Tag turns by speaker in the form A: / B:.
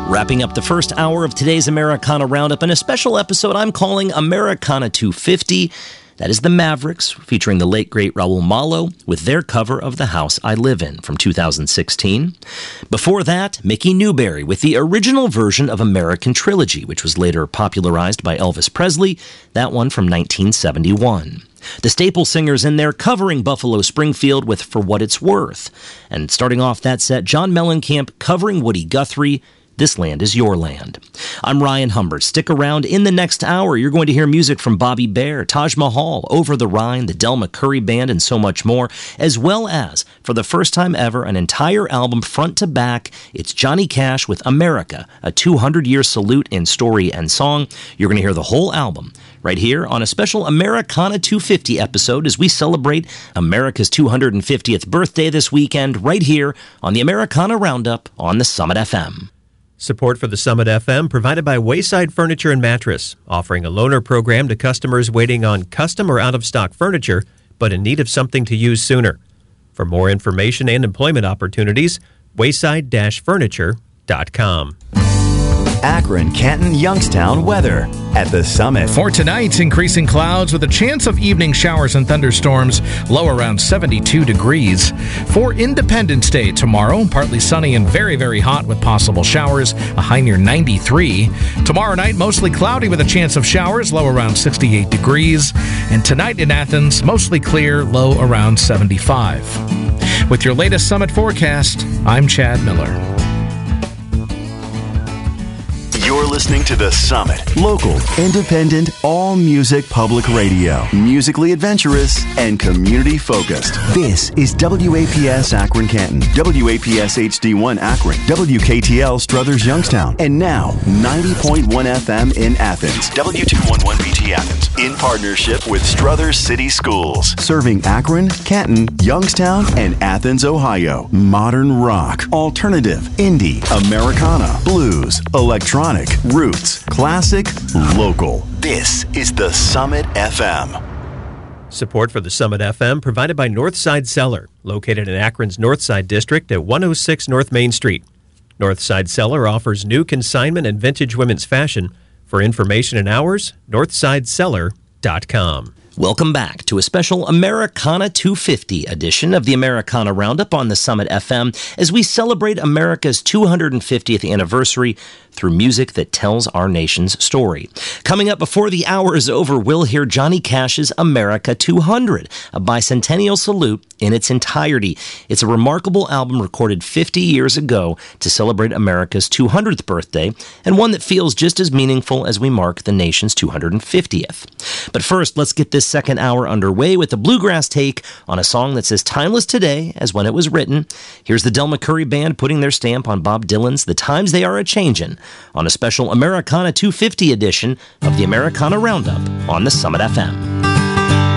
A: Wrapping up the first hour of today's Americana Roundup in a special episode I'm calling Americana 250. That is the Mavericks, featuring the late, great Raul Malo, with their cover of The House I Live In from 2016. Before that, Mickey Newberry with the original version of American Trilogy, which was later popularized by Elvis Presley, that one from 1971. The Staple Singers in there covering Buffalo Springfield with For What It's Worth. And starting off that set, John Mellencamp covering Woody Guthrie, This Land Is Your Land. I'm Ryan Humbert. Stick around. In the next hour, you're going to hear music from Bobby Bare, Taj Mahal, Over the Rhine, the Del McCoury Band, and so much more, as well as, for the first time ever, an entire album front to back. It's Johnny Cash with America, a 200-year salute in story and song. You're going to hear the whole album right here on a special Americana 250 episode as we celebrate America's 250th birthday this weekend right here on the Americana Roundup on the Summit FM.
B: Support for the Summit FM provided by Wayside Furniture and Mattress, offering a loaner program to customers waiting on custom or out-of-stock furniture, but in need of something to use sooner. For more information and employment opportunities, wayside-furniture.com.
C: Akron, Canton, Youngstown weather at the Summit.
D: For tonight, increasing clouds with a chance of evening showers and thunderstorms, low around 72 degrees. For Independence Day tomorrow, partly sunny and very, very hot with possible showers, a high near 93. Tomorrow night, mostly cloudy with a chance of showers, low around 68 degrees. And tonight in Athens, mostly clear, low around 75. With your latest Summit forecast, I'm Chad Miller.
C: You're listening to The Summit. Local, independent, all-music public radio. Musically adventurous and community-focused. This is WAPS Akron Canton, WAPS HD1 Akron, WKTL Struthers Youngstown, and now 90.1 FM in Athens, W211BT Athens, in partnership with Struthers City Schools. Serving Akron, Canton, Youngstown, and Athens, Ohio. Modern rock, alternative, indie, Americana, blues, electronic, roots, classic, local. This is the Summit FM.
B: Support for the Summit FM provided by Northside Cellar, located in Akron's Northside District at 106 North Main Street. Northside Cellar offers new consignment and vintage women's fashion. For information and hours, northsidecellar.com.
A: Welcome back to a special Americana 250 edition of the Americana Roundup on the Summit FM as we celebrate America's 250th anniversary through music that tells our nation's story. Coming up before the hour is over, we'll hear Johnny Cash's America 200, a bicentennial salute in its entirety. It's a remarkable album recorded 50 years ago to celebrate America's 200th birthday, and one that feels just as meaningful as we mark the nation's 250th. But first, let's get this second hour underway with a bluegrass take on a song that's as timeless today as when it was written. Here's the Del McCoury Band putting their stamp on Bob Dylan's The Times They Are A-Changin' on a special Americana 250 edition of the Americana Roundup on the Summit FM.